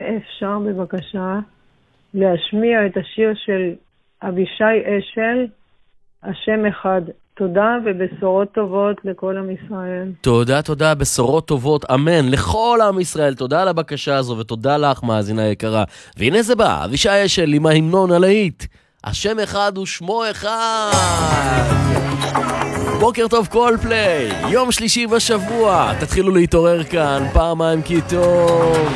אפשר בבקשה להשמיע את השיר של אבישי אשל, השם אחד. תודה ובשורות טובות לכל עם ישראל. תודה, תודה, בשורות טובות, אמן, לכל עם ישראל. תודה על הבקשה הזו ותודה לך, מאזינה יקרה. והנה זה בא, אבישי אשל עם ההמנון הלהיט. השם אחד ושמו אחד. בוקר טוב קולפליי, יום שלישי בשבוע, תתחילו להתעורר כאן, פעמיים כי טוב.